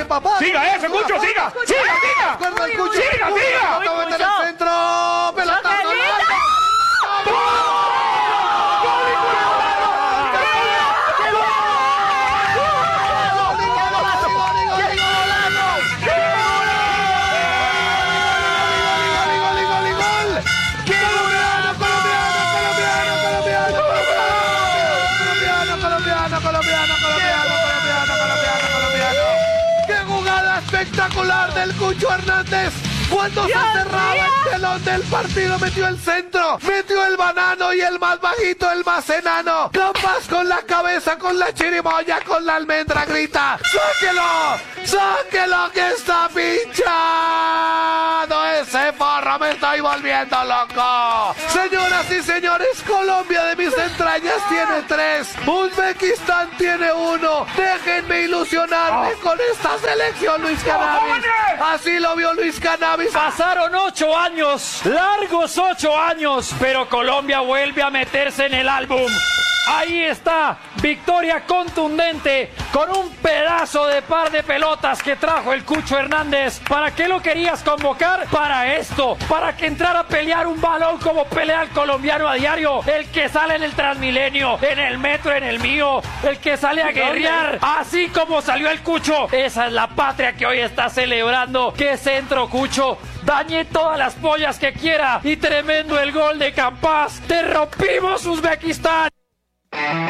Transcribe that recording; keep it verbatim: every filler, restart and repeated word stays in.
papá. Siga eso, Cucho, siga. Siga, siga. Recuerda el Cucho. Siga, siga. Pelota en el centro. Pelotazo. Colombiano, colombiano, colombiano, colombiano, colombiano, colombiano. ¡Qué jugada espectacular del Cucho Hernández! Cuando se cerraba el telón del partido, metió el centro, metió el banano y el más bajito, el más enano. Campas con la cabeza, con la chirimoya, con la almendra, grita: ¡sáquelo! ¡Sáquelo que está pinchado! Ese forro, me estoy volviendo loco. Señoras y señores, Colombia de mis entrañas tiene tres, Uzbekistán tiene uno. Déjenme ilusionarme oh. con esta selección, Luis Cannabis. Así lo vio Luis Cannabis. Pasaron ocho años, largos ocho años, pero Colombia vuelve a meterse en el álbum. Ahí está, victoria contundente con un pedazo de par de pelotas que trajo el Cucho Hernández. ¿Para qué lo querías convocar? Para esto, para que entrara a pelear un balón como pelea el colombiano a diario, el que sale en el Transmilenio, en el metro, en el mío, el que sale a guerrear, así como salió el Cucho. Esa es la patria que hoy está celebrando. ¡Qué centro, Cucho! Dañé todas las pollas que quiera y tremendo el gol de Campas. ¡Te rompimos, Uzbekistán!